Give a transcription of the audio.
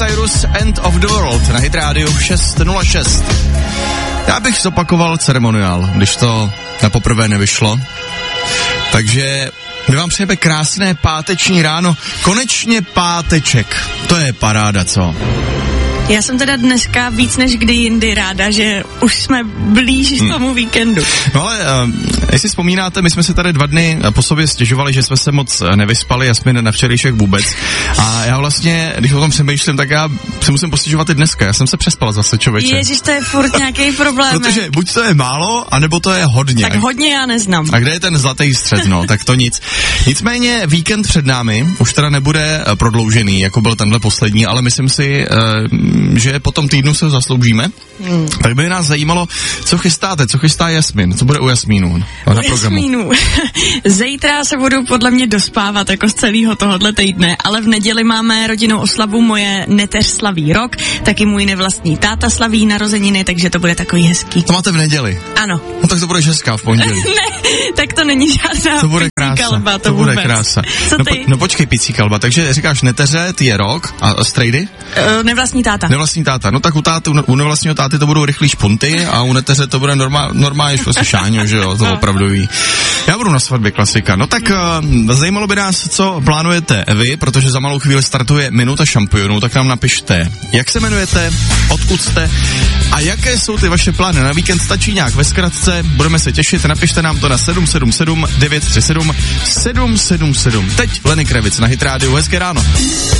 Cyrus, End of the World na Hit Radio 6.06. Já bych zopakoval ceremoniál, když to na poprvé nevyšlo. Takže my vám přejeme krásné páteční ráno. Konečně páteček. To je paráda, co? Já jsem teda dneska víc než kdy jindy ráda, že už jsme blíž k tomu víkendu. No ale jestli vzpomínáte, my jsme se tady 2 dny po sobě stěžovali, že jsme se moc nevyspali, Jasmin na včerejšek vůbec. A já vlastně, když o tom přemýšlím, tak já se musím postěžovat i dneska. Já jsem se přespal zase, člověče. Ježiš, to je furt nějaký problém. Protože buď to je málo, anebo to je hodně. Tak hodně já neznám. A kde je ten zlatý střed, no, tak to nic. Nicméně víkend před námi už teda nebude prodloužený, jako byl tenhle poslední, ale myslím si, že po tom týdnu se ho zasloužíme. Tak by nás zajímalo, co chystáte, co chystá Jasmin, co bude u Jasmínu na programu. Zítra se budu podle mě dospávat jako z celého tohohle týdne, ale v neděli máme rodinnou oslavu, moje neteř slaví rok, taky můj nevlastní táta slaví narozeniny, takže to bude takový hezký. To máte v neděli? Ano. No tak to bude hezká v pondělí. Ne, tak to není žádná to bude picí kalba, to bude krása. Co ty? No počkej, picí kalba, takže říkáš neteře, ty je rok a strejdy? Nevlastní táta. Nevlastní táta, no tak u nevlastního táty to budou rychlý špunty a u neteře to bude normálně prostě šáňo, že jo, to opravdu ví. Já budu na svatbě, klasika. No tak zajímalo by nás, co plánujete vy, protože za malou chvíli startuje Minuta šampionů, tak nám napište, jak se jmenujete, odkud jste a jaké jsou ty vaše plány na víkend, stačí nějak ve zkratce, budeme se těšit, napište nám to na 777 937 777. Teď Lenny Kravitz na Hit Radio, hezké ráno.